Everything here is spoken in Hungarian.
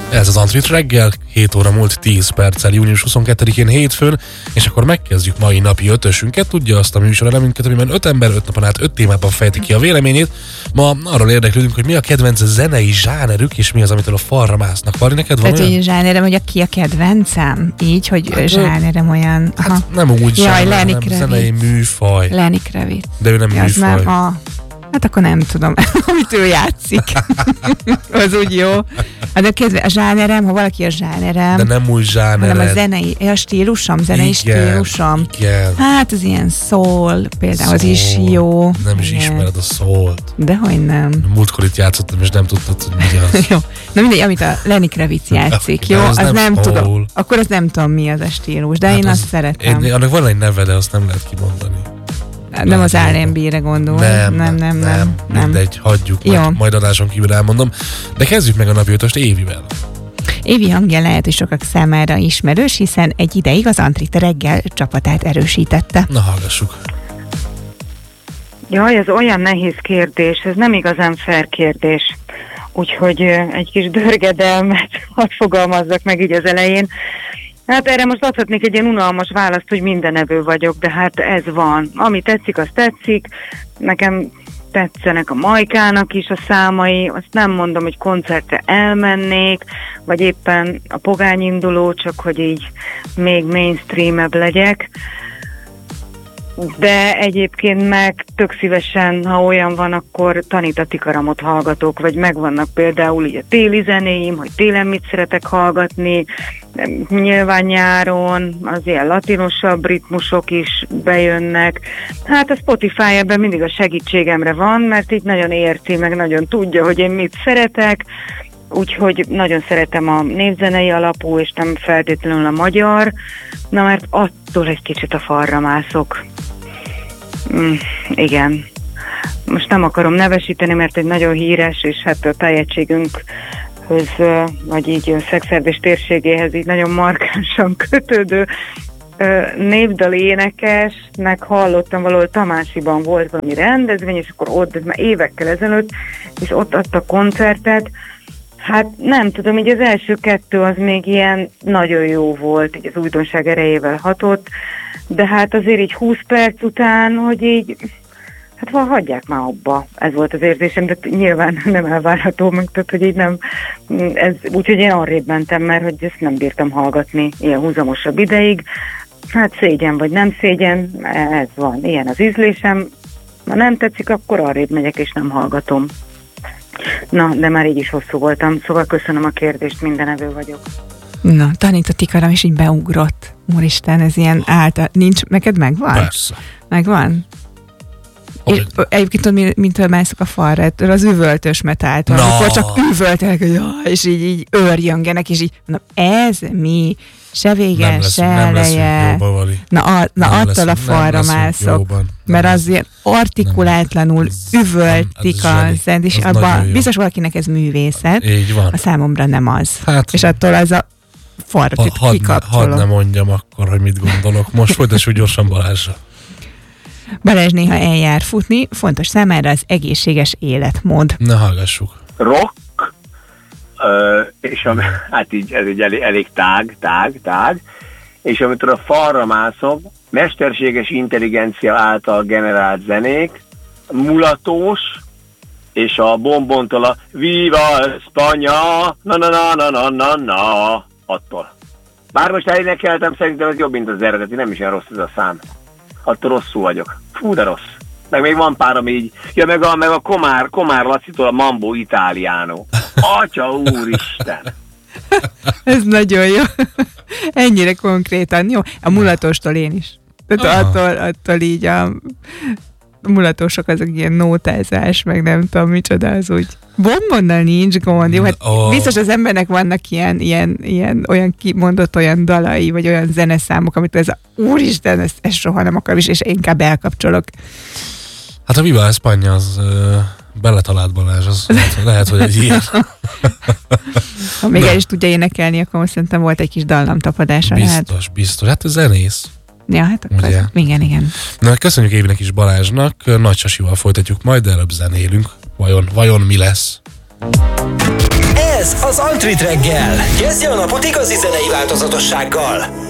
Ez az Antrit reggel, 7 óra múlt 10 perccel, június 22-én hétfőn, és akkor megkezdjük mai napi ötösünket. Tudja azt a műsoreleminket, amiben 5 ember 5 napon át 5 témában fejti ki a véleményét. Ma arról érdeklődünk, hogy mi a kedvenc zenei zsánerük, és mi az, amitől a falra másznak. Vali, neked van olyan? Tehát, hogy zsánerem, hogy ki a kedvencem? Így, hogy hát, zsánerem olyan... Hát nem úgy zsáner, nem zenei műfaj. Lenny Kravitz. De ő nem műfaj. Hát akkor nem tudom, amit ő játszik. Az úgy jó. Hát a zsánerem, ha valaki a zsánerem. De nem úgy zsánered. Hanem a zenei, a stílusom, zenei stílusom. Igen. Hát az ilyen soul, például az is jó. Nem is ismered a soult. Dehogy nem. Múltkor itt játszottam, és nem tudtad, hogy mi az. Jó. Na mindegy, amit a Lenny Kravitz játszik, jó? Az nem tudom. Akkor az nem tudom, mi az a stílus, de hát én azt szeretem. Annak van egy neve, de azt nem lehet kimondani. Nem az R&B-re gondol. Nem. Mindegy, hagyjuk, majd adáson kívül elmondom. De kezdjük meg a napi ötöst Évivel. Évi hangja lehet, hogy sokak számára ismerős, hiszen egy ideig az Antrit reggel csapatát erősítette. Na, hallgassuk. Jaj, ez olyan nehéz kérdés, ez nem igazán fair kérdés. Úgyhogy egy kis dörgedelmet hadd fogalmazzak meg így az elején. Hát erre most adhatnék egy ilyen unalmas választ, hogy mindenevő vagyok, de hát ez van. Ami tetszik, az tetszik. Nekem tetszenek a Majkának is a számai. Azt nem mondom, hogy koncertre elmennék, vagy éppen a pogányinduló, csak hogy így még mainstreamebb legyek. De egyébként meg tök szívesen, ha olyan van, akkor Tanita Tikaramot hallgatok, vagy megvannak például így a téli zenéim, hogy télen mit szeretek hallgatni, nyilván nyáron az ilyen latinosabb ritmusok is bejönnek. Hát a Spotify ebben mindig a segítségemre van, mert így nagyon érti, meg nagyon tudja, hogy én mit szeretek, úgyhogy nagyon szeretem a népzenei alapú, és nem feltétlenül a magyar, na mert attól egy kicsit a falra mászok. Igen. Most nem akarom nevesíteni, mert egy nagyon híres, és hát a tájegységünkhöz, vagy így Szexerdés térségéhez így nagyon markánsan kötődő népdali énekesnek hallottam, valahol Tamásiban volt valami rendezvény, és akkor ott, ez már évekkel ezelőtt, és ott adta koncertet. Hát nem tudom, így az első kettő az még ilyen nagyon jó volt, így az újdonság erejével hatott, de hát azért így 20 perc után, hogy így, hát hagyják már abba. Ez volt az érzésem, de nyilván nem elvárható, meg tehát, hogy így nem, úgyhogy én arrébb mentem, mert hogy ezt nem bírtam hallgatni ilyen húzamosabb ideig. Hát szégyen vagy nem szégyen, ez van, ilyen az ízlésem. Ha nem tetszik, akkor arrébb megyek és nem hallgatom. Na, de már így is hosszú voltam, szóval köszönöm a kérdést, mindenevő vagyok. Na, Tanita Tikaram is így beugrott. Úristen, ez ilyen által. Nincs, neked megvan? Persze. Megvan? És egyébként mintől mászok a falra, az üvöltös metáltól, amikor csak üvöltenek, és így őrjöngenek, és így mondom, ez mi? Se vége, se eleje. Na attól a falra mászok. Mert az ilyen artikulátlanul üvöltik a szent, és abban biztos valakinek ez művészet. Így van. A számomra nem az. Hát, és attól az a farra kikapcsolom. Hadd ne mondjam akkor, hogy mit gondolok. Most folytassuk gyorsan Balázsra. Balázs néha eljár futni, fontos számára az egészséges életmód. Na, hallgassuk. Rock, és hát így, ez egy elég tág, és amitől a falra mászok, mesterséges intelligencia által generált zenék, mulatós, és a bombontól a Viva España, na, attól. Bár most elénekeltem, szerintem ez jobb, mint az eredeti, nem is olyan rossz ez a szám. Attól rosszul vagyok. Fú, de rossz. Meg még van pár, ami így, ja, meg a Komár Lacitól a Mambo Italiano. Atya úristen! Ez nagyon jó. Ennyire konkrétan. Jó, a mulatostól én is. Tehát attól így a mulatósok azok ilyen nótázás, meg nem tudom micsoda, az úgy bombonnal nincs gond. Jó, hát biztos az embernek vannak ilyen olyan kimondott olyan dalai, vagy olyan zeneszámok, amit ez úristen, ezt soha nem akarom, és inkább elkapcsolok. Hát a Viva España az beletalált Balázs, az lehet, hogy egy ilyen. Ha még el is tudja énekelni, akkor most szerintem volt egy kis dallamtapadása. Biztos. Hát ez zenész. Ja, hát akkor igen. Na, köszönjük Évinek is Balázsnak, Nagy Sasival folytatjuk, majd előbb zenélünk. Vajon mi lesz? Ez Az Altrit reggel. Kezdje a napot igazi zenei változatossággal.